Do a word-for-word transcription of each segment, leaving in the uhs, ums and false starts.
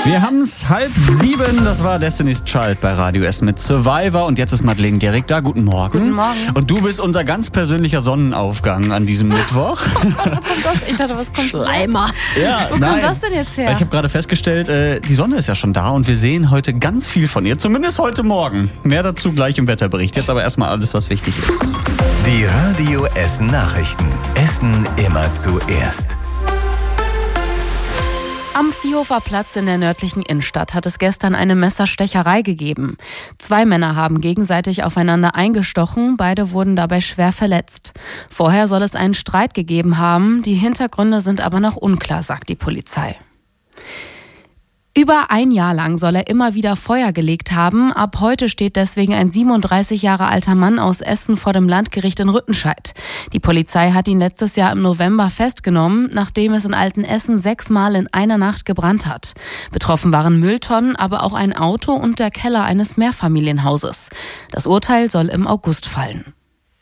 Wir haben's halb sieben, das war Destiny's Child bei Radio Essen mit Survivor und jetzt ist Madeleine Gehrig da. Guten Morgen. Guten Morgen. Und du bist unser ganz persönlicher Sonnenaufgang an diesem Mittwoch. Ich dachte, was kommt? Schleimer. Ja, Wo nein. kommt das denn jetzt her? Ich habe gerade festgestellt, äh, die Sonne ist ja schon da und wir sehen heute ganz viel von ihr, zumindest heute Morgen. Mehr dazu gleich im Wetterbericht. Jetzt aber erstmal alles, was wichtig ist. Die Radio Essen Nachrichten. Essen immer zuerst. Am Viehhofer Platz in der nördlichen Innenstadt hat es gestern eine Messerstecherei gegeben. Zwei Männer haben gegenseitig aufeinander eingestochen, beide wurden dabei schwer verletzt. Vorher soll es einen Streit gegeben haben, die Hintergründe sind aber noch unklar, sagt die Polizei. Über ein Jahr lang soll er immer wieder Feuer gelegt haben. Ab heute steht deswegen ein siebenunddreißig Jahre alter Mann aus Essen vor dem Landgericht in Rüttenscheid. Die Polizei hat ihn letztes Jahr im November festgenommen, nachdem es in Altenessen sechsmal in einer Nacht gebrannt hat. Betroffen waren Mülltonnen, aber auch ein Auto und der Keller eines Mehrfamilienhauses. Das Urteil soll im August fallen.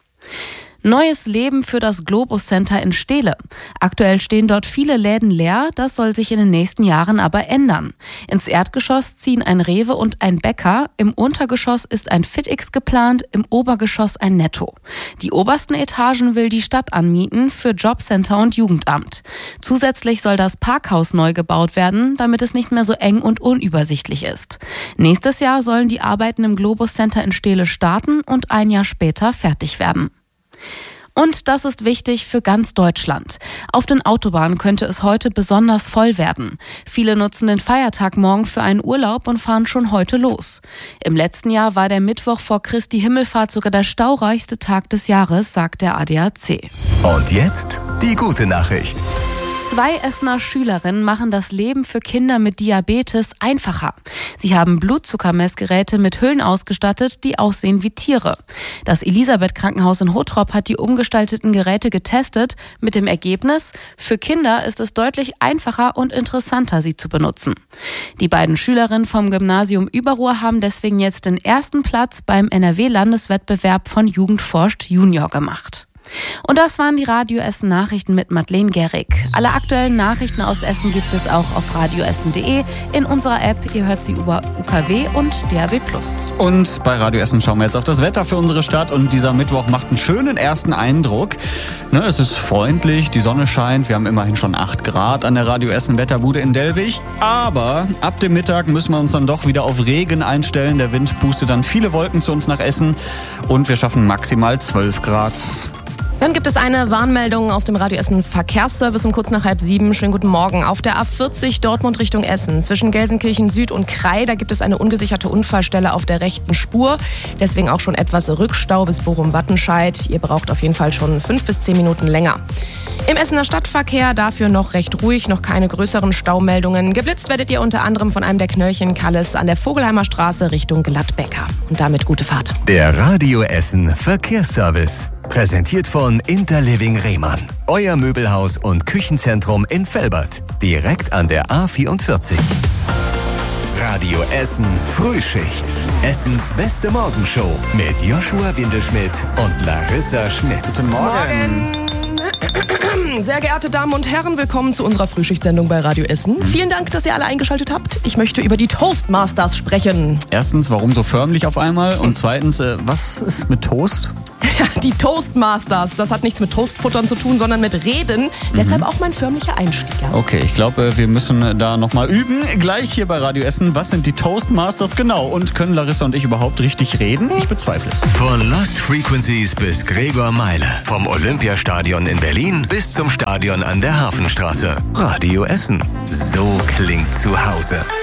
Neues Leben für das Globus Center in Steele. Aktuell stehen dort viele Läden leer, das soll sich in den nächsten Jahren aber ändern. Ins Erdgeschoss ziehen ein Rewe und ein Bäcker, im Untergeschoss ist ein FitX geplant, im Obergeschoss ein Netto. Die obersten Etagen will die Stadt anmieten für Jobcenter und Jugendamt. Zusätzlich soll das Parkhaus neu gebaut werden, damit es nicht mehr so eng und unübersichtlich ist. Nächstes Jahr sollen die Arbeiten im Globus Center in Steele starten und ein Jahr später fertig werden. Und das ist wichtig für ganz Deutschland. Auf den Autobahnen könnte es heute besonders voll werden. Viele nutzen den Feiertag morgen für einen Urlaub und fahren schon heute los. Im letzten Jahr war der Mittwoch vor Christi Himmelfahrt sogar der staureichste Tag des Jahres, sagt der A D A C. Und jetzt die gute Nachricht. Zwei Essener Schülerinnen machen das Leben für Kinder mit Diabetes einfacher. Sie haben Blutzuckermessgeräte mit Hüllen ausgestattet, die aussehen wie Tiere. Das Elisabeth-Krankenhaus in Hottrop hat die umgestalteten Geräte getestet. Mit dem Ergebnis, für Kinder ist es deutlich einfacher und interessanter, sie zu benutzen. Die beiden Schülerinnen vom Gymnasium Überruhr haben deswegen jetzt den ersten Platz beim N R W-Landeswettbewerb von Jugend forscht Junior gemacht. Und das waren die Radio Essen Nachrichten mit Madeleine Gehrig. Alle aktuellen Nachrichten aus Essen gibt es auch auf radioessen punkt de, in unserer App. Ihr hört sie über U K W und D A B plus. Und bei Radio Essen schauen wir jetzt auf das Wetter für unsere Stadt und dieser Mittwoch macht einen schönen ersten Eindruck. Ne, es ist freundlich, die Sonne scheint, wir haben immerhin schon acht Grad an der Radio Essen Wetterbude in Delwig. Aber ab dem Mittag müssen wir uns dann doch wieder auf Regen einstellen. Der Wind pustet dann viele Wolken zu uns nach Essen und wir schaffen maximal zwölf Grad. Dann gibt es eine Warnmeldung aus dem Radio Essen Verkehrsservice um kurz nach halb sieben. Schönen guten Morgen. Auf der A vierzig Dortmund Richtung Essen zwischen Gelsenkirchen Süd und Krai, da gibt es eine ungesicherte Unfallstelle auf der rechten Spur. Deswegen auch schon etwas Rückstau bis Bochum-Wattenscheid. Ihr braucht auf jeden Fall schon fünf bis zehn Minuten länger. Im Essener Stadtverkehr dafür noch recht ruhig, noch keine größeren Staumeldungen. Geblitzt werdet ihr unter anderem von einem der Knöllchen Kalles an der Vogelheimer Straße Richtung Gladbecker. Und damit gute Fahrt. Der Radio Essen Verkehrsservice. Präsentiert von Interliving Rehmann. Euer Möbelhaus und Küchenzentrum in Velbert. Direkt an der A vierundvierzig. Radio Essen Frühschicht. Essens beste Morgenshow mit Joshua Windelschmidt und Larissa Schmitz. Guten Morgen. Sehr geehrte Damen und Herren, willkommen zu unserer Frühschichtssendung bei Radio Essen. Vielen Dank, dass ihr alle eingeschaltet habt. Ich möchte über die Toastmasters sprechen. Erstens, warum so förmlich auf einmal? Und zweitens, äh, was ist mit Toast? Die Toastmasters, das hat nichts mit Toastfuttern zu tun, sondern mit Reden. Mhm. Deshalb auch mein förmlicher Einstieg. Ja. Okay, ich glaube, wir müssen da nochmal üben. Gleich hier bei Radio Essen. Was sind die Toastmasters genau? Und können Larissa und ich überhaupt richtig reden? Ich bezweifle es. Von Lost Frequencies bis Gregor Meile. Vom Olympiastadion in Berlin bis zum Stadion an der Hafenstraße. Radio Essen. So klingt zu Hause.